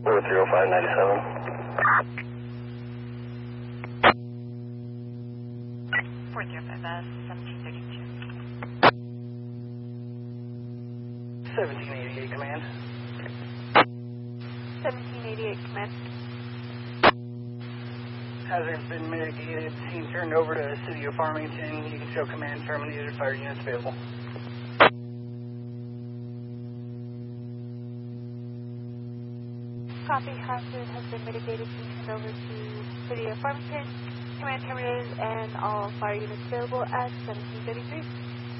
40597. 405S, 1732. 1788, command. 1788, command. Hazard's been mitigated. Scene turned over to City of Farmington. You can show command terminated. Fire units available. Copy. Hazard has been mitigated. Scene turned over to City of Farmington. Command terminated and all fire units available at 1733.